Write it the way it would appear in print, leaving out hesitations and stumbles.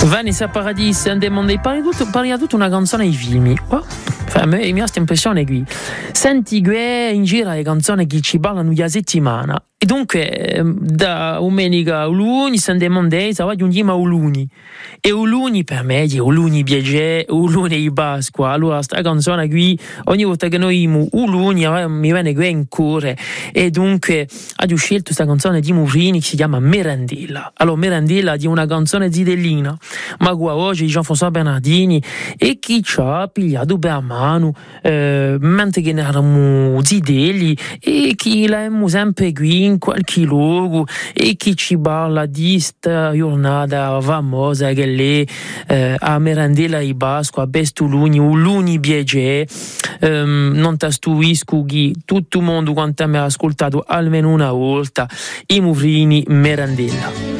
Vanessa Paradis andiamo dei pari tutta una canzone ai film. Mi ha questa impressione qui. Senti che in giro le canzoni che ci parlano la settimana. E dunque da domenica a luni andiamo dei vai giungiamo a luni. E luni per me è luni viaggiare, luni di Pasqua. Allora sta canzone qui ogni volta che noi luni mi viene qui in cuore. E dunque ho scelto questa canzone di Muvrini che si chiama Merendella. Allora Merendella è una canzone zidellina, ma qua oggi Jean-François Bernardini e chi ci ha pigliato per mano mentre che ne eravamo zidelli e chi l'abbiamo sempre qui in qualche luogo e chi ci parla di sta giornata famosa che lì a Merendella di Pasqua a Bestuluni o Luni Biege non tastuisco che tutto il mondo quanto mi ha ascoltato almeno una volta i Muvrini Merendella.